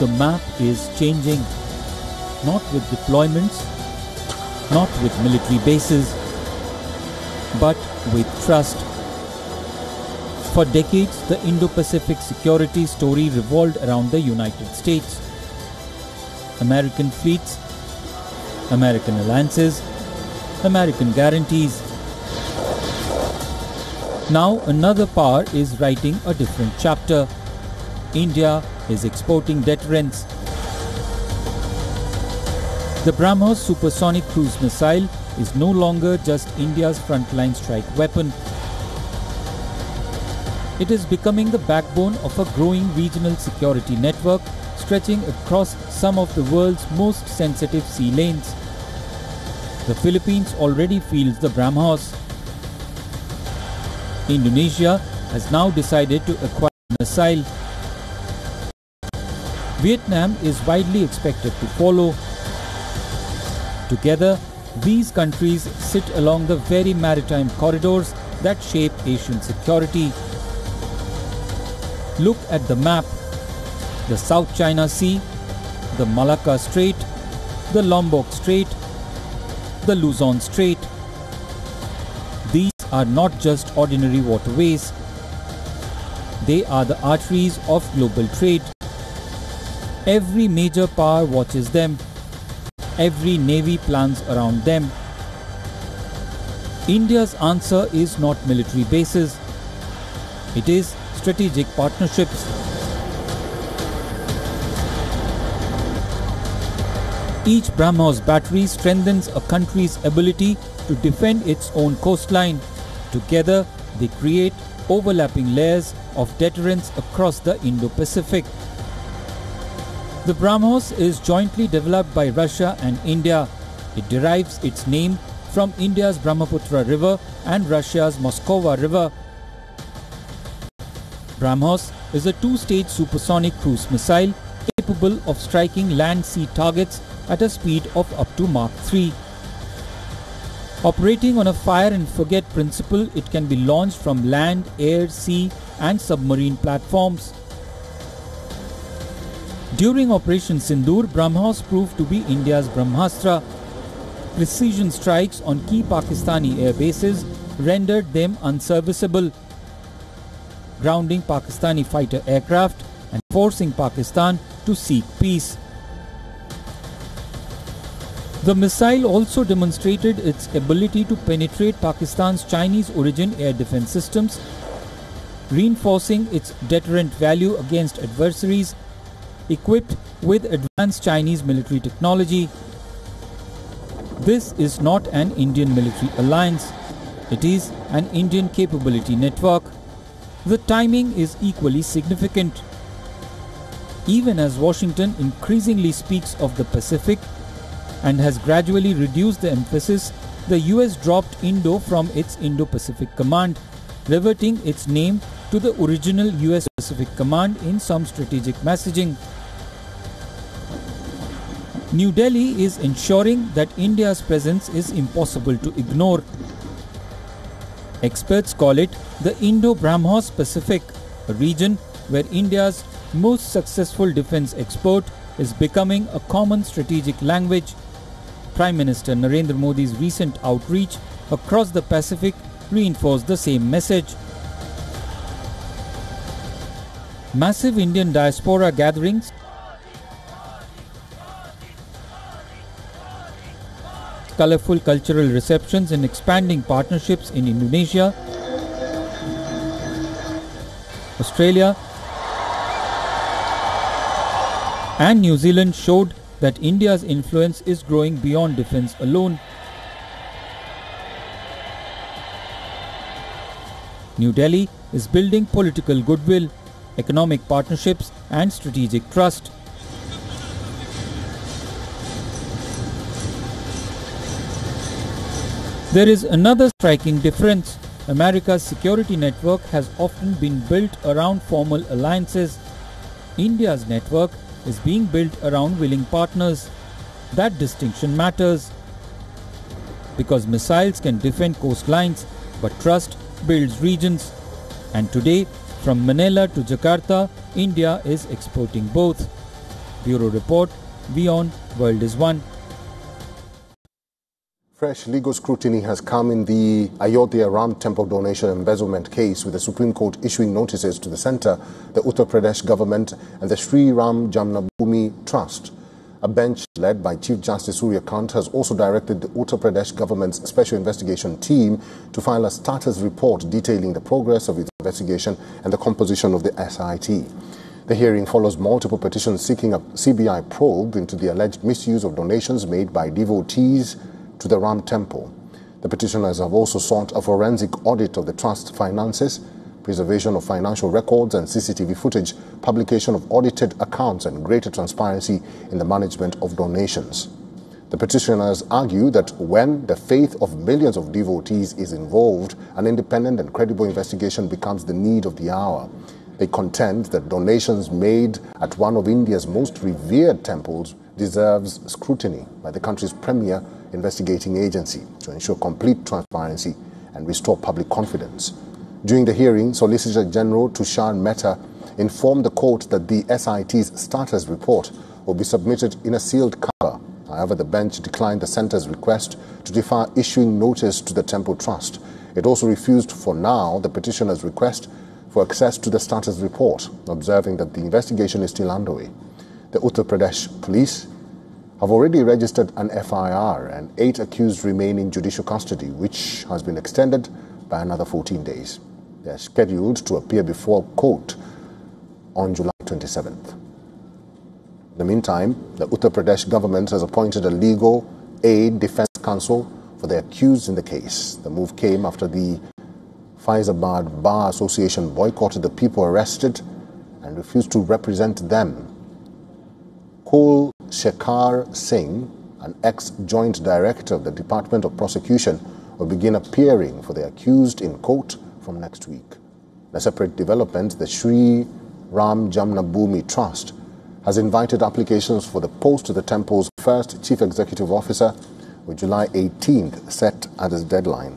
The map is changing, not with deployments, not with military bases, but with trust. For decades, the Indo-Pacific security story revolved around the United States. American fleets, American alliances, American guarantees. Now another power is writing a different chapter. India is exporting deterrence. The BrahMos supersonic cruise missile is no longer just India's frontline strike weapon. It is becoming the backbone of a growing regional security network stretching across some of the world's most sensitive sea lanes. The Philippines already fields the BrahMos. Indonesia has now decided to acquire the missile. Vietnam is widely expected to follow. Together, these countries sit along the very maritime corridors that shape Asian security. Look at the map. The South China Sea, the Malacca Strait, the Lombok Strait, the Luzon Strait. These are not just ordinary waterways. They are the arteries of global trade. Every major power watches them. Every navy plans around them. India's answer is not military bases. It is strategic partnerships. Each BrahMos battery strengthens a country's ability to defend its own coastline. Together, they create overlapping layers of deterrence across the Indo-Pacific. The BrahMos is jointly developed by Russia and India. It derives its name from India's Brahmaputra River and Russia's Moskova River. BrahMos is a two-stage supersonic cruise missile capable of striking land-sea targets at a speed of up to Mach 3. Operating on a fire-and-forget principle, it can be launched from land, air, sea and submarine platforms. During Operation Sindoor, BrahMos proved to be India's Brahmastra. Precision strikes on key Pakistani air bases rendered them unserviceable, grounding Pakistani fighter aircraft and forcing Pakistan to seek peace. The missile also demonstrated its ability to penetrate Pakistan's Chinese origin air defense systems, reinforcing its deterrent value against adversaries equipped with advanced Chinese military technology. This is not an Indian military alliance. It is an Indian capability network. The timing is equally significant. Even as Washington increasingly speaks of the Pacific and has gradually reduced the emphasis, the US dropped Indo from its Indo-Pacific Command, reverting its name to the original US Pacific Command in some strategic messaging. New Delhi is ensuring that India's presence is impossible to ignore. Experts call it the Indo-BrahMos Pacific, a region where India's most successful defense export is becoming a common strategic language. Prime Minister Narendra Modi's recent outreach across the Pacific reinforced the same message. Massive Indian diaspora gatherings, colorful cultural receptions and expanding partnerships in Indonesia, Australia and New Zealand showed that India's influence is growing beyond defense alone. New Delhi is building political goodwill, economic partnerships and strategic trust. There is another striking difference. America's security network has often been built around formal alliances. India's network is being built around willing partners. That distinction matters. Because missiles can defend coastlines, but trust builds regions. And today, from Manila to Jakarta, India is exporting both. Bureau Report, WION, World is One. Fresh legal scrutiny has come in the Ayodhya Ram Temple donation embezzlement case, with the Supreme Court issuing notices to the centre, the Uttar Pradesh government and the Sri Ram Janmabhoomi Trust. A bench led by Chief Justice Surya Kant has also directed the Uttar Pradesh government's special investigation team to file a status report detailing the progress of its investigation and the composition of the SIT. The hearing follows multiple petitions seeking a CBI probe into the alleged misuse of donations made by devotees to the Ram Temple. The petitioners have also sought a forensic audit of the trust's finances, preservation of financial records and CCTV footage, publication of audited accounts, and greater transparency in the management of donations. The petitioners argue that when the faith of millions of devotees is involved, an independent and credible investigation becomes the need of the hour. They contend that donations made at one of India's most revered temples deserves scrutiny by the country's premier investigating agency to ensure complete transparency and restore public confidence. During the hearing, Solicitor General Tushar Mehta informed the court that the SIT's status report will be submitted in a sealed cover. However, the bench declined the centre's request to defer issuing notice to the Temple Trust. It also refused for now the petitioner's request for access to the status report, observing that the investigation is still underway. The Uttar Pradesh police have already registered an FIR and 8 accused remain in judicial custody, which has been extended by another 14 days. They are scheduled to appear before court on July 27th. In the meantime, the Uttar Pradesh government has appointed a legal aid defense counsel for the accused in the case. The move came after the Faizabad Bar Association boycotted the people arrested and refused to represent them. Kul Shekhar Singh, an ex-joint director of the Department of Prosecution, will begin appearing for the accused in court from next week. In a separate development, the Sri Ram Janmabhoomi Trust has invited applications for the post of the temple's first chief executive officer, with July 18th set as its deadline.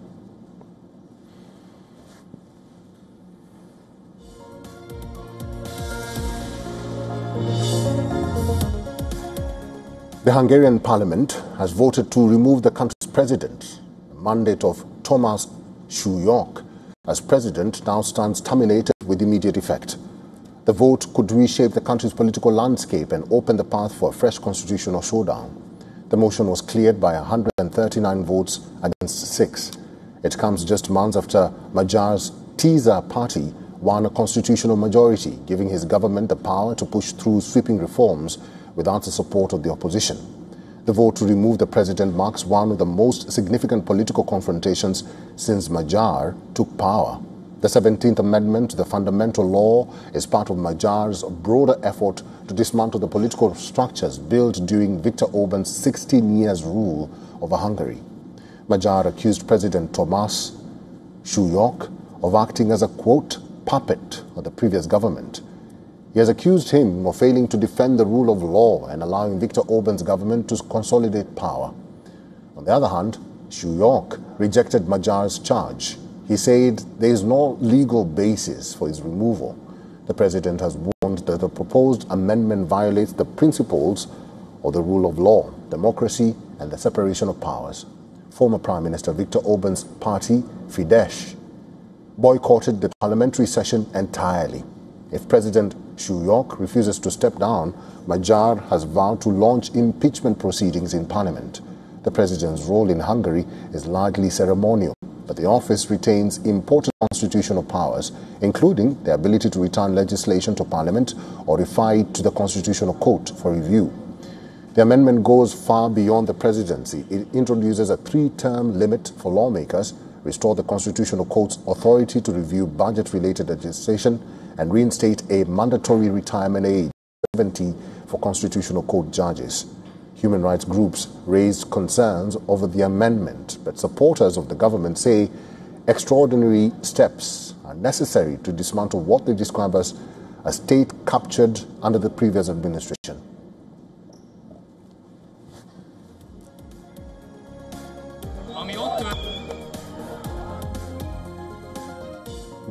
The Hungarian parliament has voted to remove the country's president. The mandate of Thomas Shulyok as president now stands terminated with immediate effect. The vote could reshape the country's political landscape and open the path for a fresh constitutional showdown. The motion was cleared by 139 votes against 6. It comes just months after Magyar's Tisza party won a constitutional majority, giving his government the power to push through sweeping reforms without the support of the opposition. The vote to remove the president marks one of the most significant political confrontations since Magyar took power. The 17th Amendment to the Fundamental Law is part of Magyar's broader effort to dismantle the political structures built during Viktor Orban's 16 years rule over Hungary. Magyar accused President Thomas Shulyok of acting as a, quote, puppet of the previous government. He has accused him of failing to defend the rule of law and allowing Viktor Orban's government to consolidate power. On the other hand, Shulyok rejected Magyar's charge. He said there is no legal basis for his removal. The president has warned that the proposed amendment violates the principles of the rule of law, democracy, and the separation of powers. Former Prime Minister Viktor Orban's party, Fidesz, boycotted the parliamentary session entirely. If President Shulyok refuses to step down, Magyar has vowed to launch impeachment proceedings in parliament. The president's role in Hungary is largely ceremonial, but the office retains important constitutional powers, including the ability to return legislation to parliament or refer it to the Constitutional Court for review. The amendment goes far beyond the presidency. It introduces a 3-term limit for lawmakers, restores the Constitutional Court's authority to review budget-related legislation, and reinstate a mandatory retirement age of 70 for Constitutional Court judges. Human rights groups raised concerns over the amendment, but supporters of the government say extraordinary steps are necessary to dismantle what they describe as a state captured under the previous administration.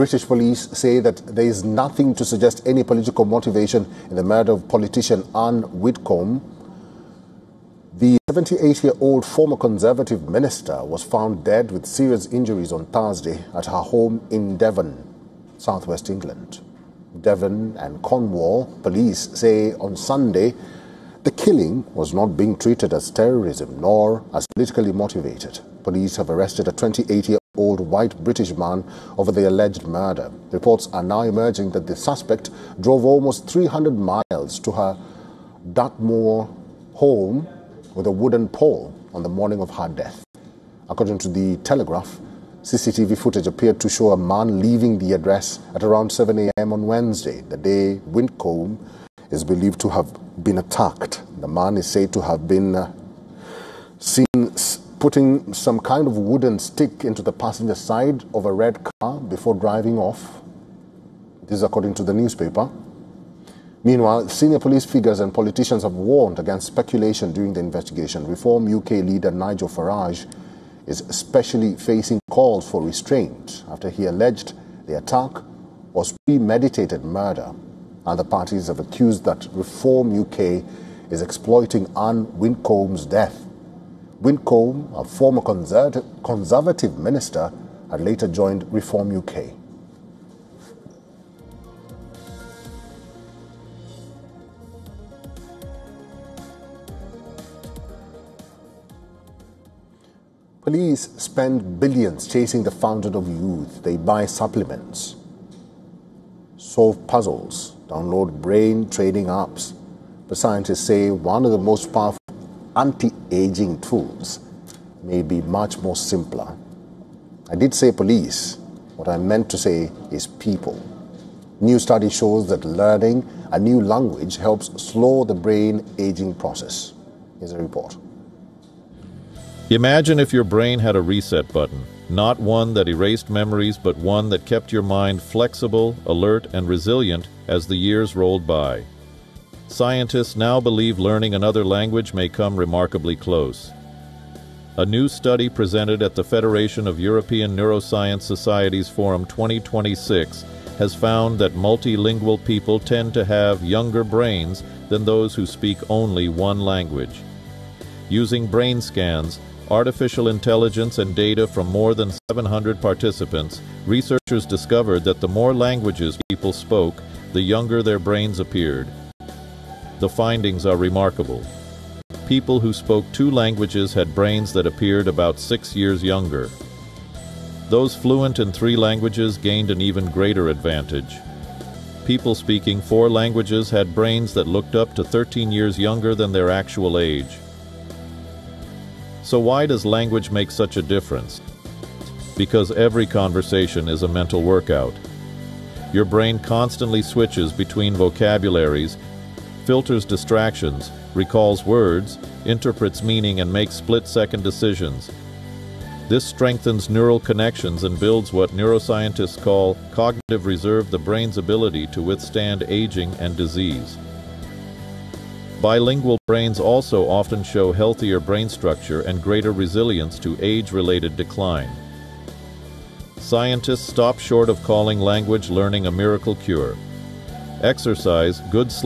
British police say that there is nothing to suggest any political motivation in the murder of politician Anne Whitcomb. The 78-year-old former Conservative minister was found dead with serious injuries on Thursday at her home in Devon, southwest England. Devon and Cornwall police say on Sunday the killing was not being treated as terrorism nor as politically motivated. Police have arrested a 28-year-old white British man over the alleged murder. Reports are now emerging that the suspect drove almost 300 miles to her Dartmoor home with a wooden pole on the morning of her death. According to the Telegraph, CCTV footage appeared to show a man leaving the address at around 7 a.m. on Wednesday, the day Whitcomb is believed to have been attacked. The man is said to have been seen putting some kind of wooden stick into the passenger side of a red car before driving off. This is according to the newspaper. Meanwhile, senior police figures and politicians have warned against speculation during the investigation. Reform UK leader Nigel Farage is especially facing calls for restraint after he alleged the attack was premeditated murder. Other parties have accused that Reform UK is exploiting Anne Whitcomb's death. Whitcomb, a former Conservative minister, had later joined Reform UK. Police spend billions chasing the fountain of youth. They buy supplements, solve puzzles, download brain training apps. But scientists say one of the most powerful anti-aging tools may be much more simpler. I did say police. What I meant to say is people. New study shows that learning a new language helps slow the brain aging process. Here's a report. Imagine if your brain had a reset button, not one that erased memories, but one that kept your mind flexible, alert, and resilient as the years rolled by. Scientists now believe learning another language may come remarkably close. A new study presented at the Federation of European Neuroscience Societies Forum 2026 has found that multilingual people tend to have younger brains than those who speak only one language. Using brain scans, artificial intelligence, and data from more than 700 participants, researchers discovered that the more languages people spoke, the younger their brains appeared. The findings are remarkable. People who spoke 2 languages had brains that appeared about 6 years younger. Those fluent in 3 languages gained an even greater advantage. People speaking 4 languages had brains that looked up to 13 years younger than their actual age. So why does language make such a difference? Because every conversation is a mental workout. Your brain constantly switches between vocabularies, filters distractions, recalls words, interprets meaning, and makes split-second decisions. This strengthens neural connections and builds what neuroscientists call cognitive reserve, the brain's ability to withstand aging and disease. Bilingual brains also often show healthier brain structure and greater resilience to age-related decline. Scientists stop short of calling language learning a miracle cure. Exercise, good sleep,